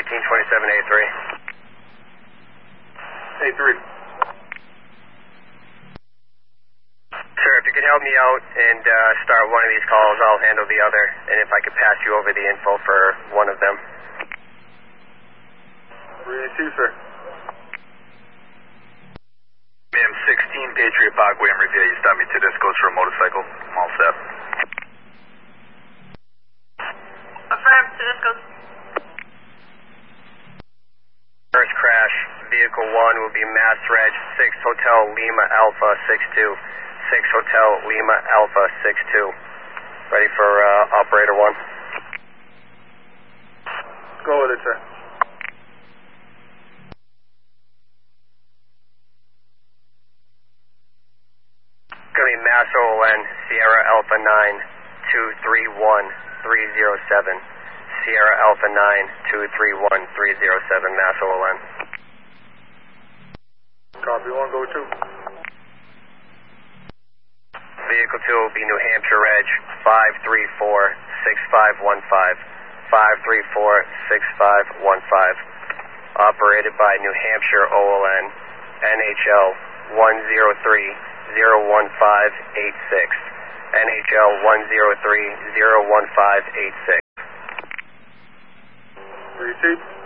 1327A3. A3. Sir, if you could help me out and start one of these calls, I'll handle the other. And if I could pass you over the info for one of them. Receive, sir. Ma'am, 16 Patriot Parkway in Revere. You stop me to this. Goes for a motorcycle. I'm all set. Affirm, to this goes. First crash, vehicle 1 will be Mass Reg 6 Hotel Lima Alpha 62. 6 Hotel Lima Alpha 62. Ready for operator 1? Go with it, sir. Going to be Mass OLN Sierra Alpha 9 231 307. Sierra Alpha 9 231 307 Mass OLN. Copy 1, go 2. Vehicle 2 will be New Hampshire Reg 5346515. 5346515. Operated by New Hampshire OLN NHL 103-01586. NHL 103-01586. Receive.